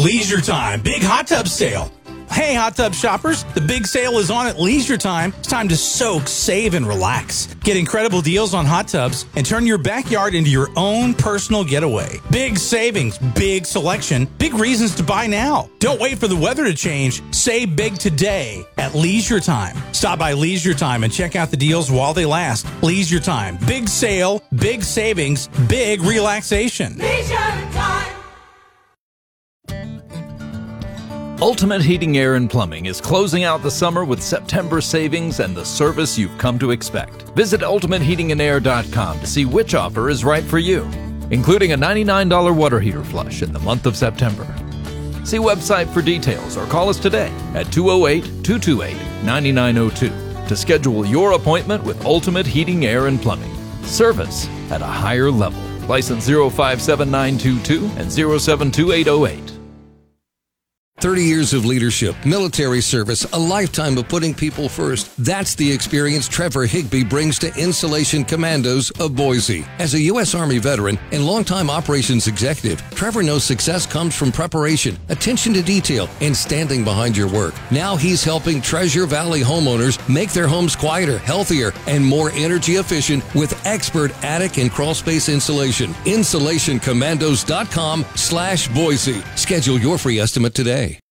Leisure Time, big hot tub sale. Hey, hot tub shoppers, the big sale is on at Leisure Time. It's time to soak, save, and relax. Get incredible deals on hot tubs and turn your backyard into your own personal getaway. Big savings, big selection, big reasons to buy now. Don't wait for the weather to change. Save big today at Leisure Time. Stop by Leisure Time and check out the deals while they last. Leisure Time, big sale, big savings, big relaxation. Leisure Time. Ultimate Heating, Air, and Plumbing is closing out the summer with September savings and the service you've come to expect. Visit ultimateheatingandair.com to see which offer is right for you, including a $99 water heater flush in the month of September. See website for details or call us today at 208-228-9902 to schedule your appointment with Ultimate Heating, Air, and Plumbing. Service at a higher level. License 057922 and 072808. 30 years of leadership, military service, a lifetime of putting people first. That's the experience Trevor Higbee brings to Insulation Commandos of Boise. As a U.S. Army veteran and longtime operations executive, Trevor knows success comes from preparation, attention to detail, and standing behind your work. Now he's helping Treasure Valley homeowners make their homes quieter, healthier, and more energy efficient with expert attic and crawl space insulation. InsulationCommandos.com/Boise. Schedule your free estimate today.